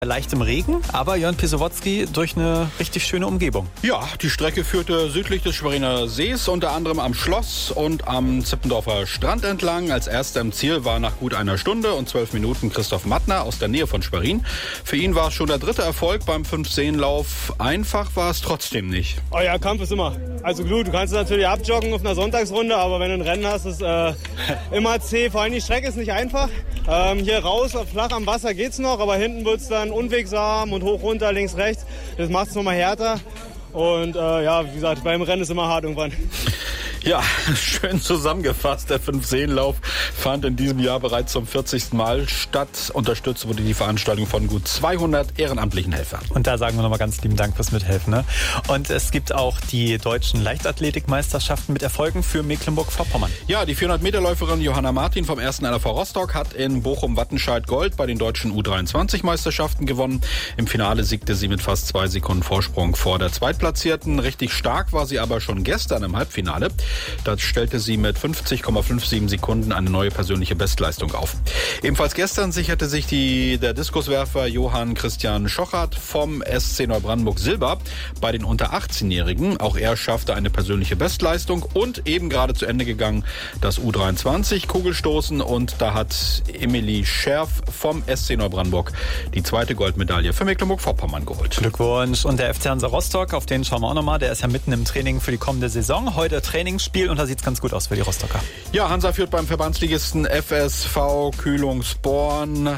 Leichtem Regen, aber Jörn Pisowotzki durch eine richtig schöne Umgebung. Ja, die Strecke führte südlich des Schweriner Sees, unter anderem am Schloss und am Zippendorfer Strand entlang. Als erster im Ziel war nach gut einer Stunde und 12 Minuten Christoph Mattner aus der Nähe von Schwerin. Für ihn war es schon der dritte Erfolg beim 5-Seenlauf. Einfach war es trotzdem nicht. Oh ja, Kampf ist immer. Also gut, du kannst natürlich abjoggen auf einer Sonntagsrunde, aber wenn du ein Rennen hast, ist immer zäh. Vor allem die Strecke ist nicht einfach. Hier raus, flach am Wasser geht's noch, aber hinten wird's dann unwegsam und hoch, runter, links, rechts. Das macht es nochmal härter. Und wie gesagt, beim Rennen ist immer hart irgendwann. Ja, schön zusammengefasst. Der 5-Seenlauf fand in diesem Jahr bereits zum 40. Mal statt. Unterstützt wurde die Veranstaltung von gut 200 ehrenamtlichen Helfern. Und da sagen wir nochmal ganz lieben Dank fürs Mithelfen. Ne? Und es gibt auch die deutschen Leichtathletikmeisterschaften mit Erfolgen für Mecklenburg-Vorpommern. Ja, die 400-Meter-Läuferin Johanna Martin vom 1. NRV Rostock hat in Bochum-Wattenscheid Gold bei den deutschen U23-Meisterschaften gewonnen. Im Finale siegte sie mit fast 2 Sekunden Vorsprung vor der Zweitplatzierten. Richtig stark war sie aber schon gestern im Halbfinale. Da stellte sie mit 50,57 Sekunden eine neue persönliche Bestleistung auf. Ebenfalls gestern sicherte sich der Diskuswerfer Johann Christian Schochert vom SC Neubrandenburg Silber bei den unter 18-Jährigen. Auch er schaffte eine persönliche Bestleistung und eben gerade zu Ende gegangen das U23 Kugelstoßen. Und da hat Emilie Scherf vom SC Neubrandenburg die zweite Goldmedaille für Mecklenburg-Vorpommern geholt. Glückwunsch. Und der FC Hansa Rostock, auf den schauen wir auch nochmal. Der ist ja mitten im Training für die kommende Saison. Heute Trainingsspiel und da sieht es ganz gut aus für die Rostocker. Ja, Hansa führt beim Verbandsligisten FSV Kühlungsborn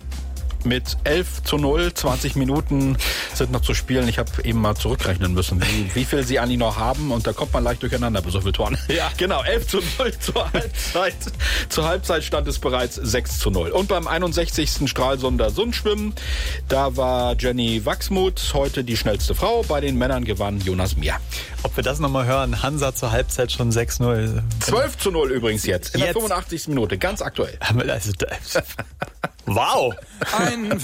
mit 11:0. 20 Minuten sind noch zu spielen. Ich habe eben mal zurückrechnen müssen, wie viel sie eigentlich noch haben. Und da kommt man leicht durcheinander bei so viel Toren. Ja, genau, 11:0 zur Halbzeit. Zur Halbzeit stand es bereits 6:0. Und beim 61. Stralsunder Sundschwimmen, da war Jenny Wachsmuth heute die schnellste Frau. Bei den Männern gewann Jonas Mier. Ob wir das nochmal hören, Hansa zur Halbzeit schon 6:0. 12:0 übrigens jetzt. In der 85. Minute, ganz aktuell. Also, wow!